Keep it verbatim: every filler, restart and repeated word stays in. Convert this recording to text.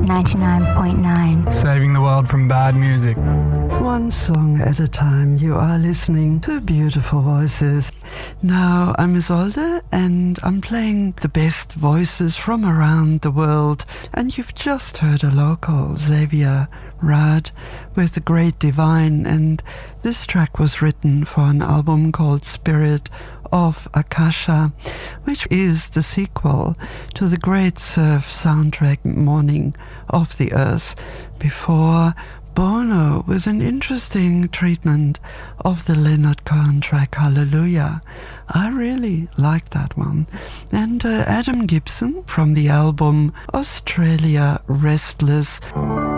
ninety-nine point nine. Saving the world from bad music. One song at a time, you are listening to beautiful voices. Now, I'm Isolde, and I'm playing the best voices from around the world. And you've just heard a local, Xavier Rad, with The Great Divine. And this track was written for an album called Spirit of Akasha, which is the sequel to the great surf soundtrack Morning of the Earth, before Bono with an interesting treatment of the Leonard Cohen track Hallelujah. I really like that one. And uh, Adam Gibson from the album Australia Restless.